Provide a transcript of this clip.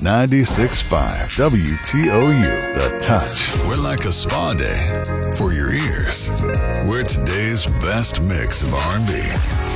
96.5 WTOU, The Touch. We're like a spa day for your ears. We're today's best mix of R&B.